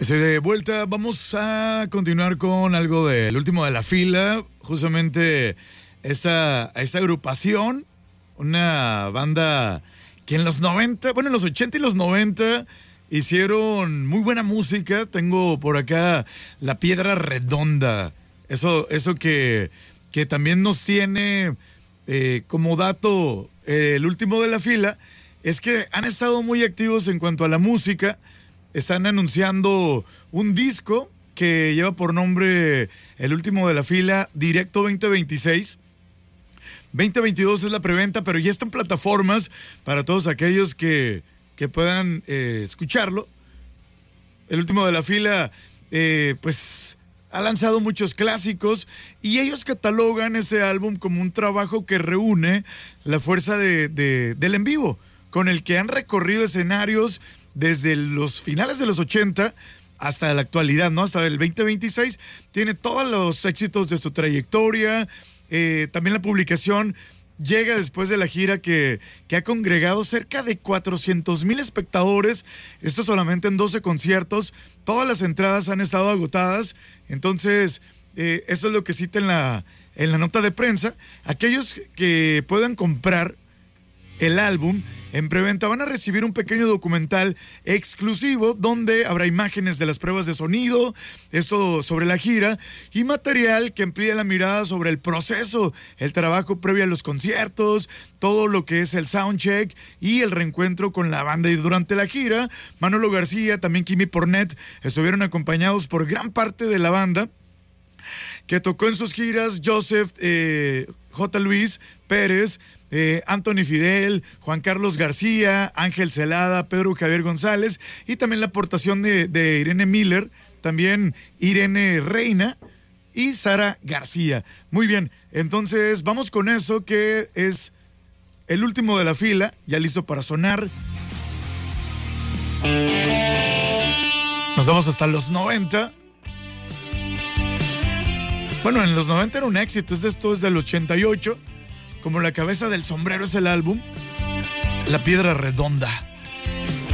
Estoy de vuelta. Vamos a continuar con algo del último de la fila. Justamente esta agrupación, una banda que en los 90, bueno, en los 80 y los 90 hicieron muy buena música. Tengo por acá La Piedra Redonda. Eso que también nos tiene como dato el último de la fila, es que han estado muy activos en cuanto a la música. Están anunciando un disco que lleva por nombre el último de la fila, Directo 2026. 2022 es la preventa, pero ya están plataformas para todos aquellos que puedan escucharlo. El último de la fila, pues ha lanzado muchos clásicos y ellos catalogan ese álbum como un trabajo que reúne la fuerza del en vivo, con el que han recorrido escenarios desde los finales de los 80 hasta la actualidad, ¿no? Hasta el 2026 tiene todos los éxitos de su trayectoria. También la publicación llega después de la gira que ha congregado cerca de 400,000 espectadores. Esto solamente en 12 conciertos. Todas las entradas han estado agotadas. Entonces, eso es lo que cita en la nota de prensa. Aquellos que puedan comprar el álbum en preventa van a recibir un pequeño documental exclusivo donde habrá imágenes de las pruebas de sonido, esto sobre la gira, y material que amplía la mirada sobre el proceso, el trabajo previo a los conciertos, todo lo que es el soundcheck y el reencuentro con la banda. Y durante la gira, Manolo García, también Kimi Pornet, estuvieron acompañados por gran parte de la banda que tocó en sus giras: Joseph, J. Luis Pérez, Anthony Fidel, Juan Carlos García, Ángel Celada, Pedro Javier González, y también la aportación de Irene Miller, también Irene Reina y Sara García. Muy bien, entonces vamos con eso, que es el último de la fila, ya listo para sonar. Nos vamos hasta los 90. Bueno, en los 90 era un éxito, esto es del 88. Como La Cabeza del Sombrero es el álbum. La Piedra Redonda.